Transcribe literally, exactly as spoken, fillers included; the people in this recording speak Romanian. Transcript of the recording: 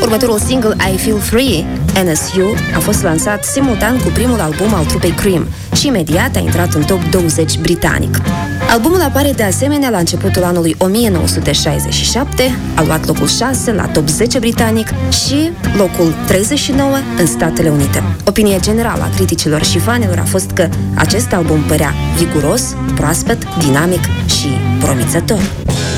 Următorul single, I Feel Free, N S U, a fost lansat simultan cu primul album al trupei Cream și imediat a intrat în top douăzeci britanic. Albumul apare de asemenea la începutul anului o mie nouă sute șaizeci și șapte, a luat locul șase la top zece britanic și locul treizeci și nouă în Statele Unite. Opinia generală a criticilor și fanilor a fost că acest album părea viguros, proaspăt, dinamic și promițător.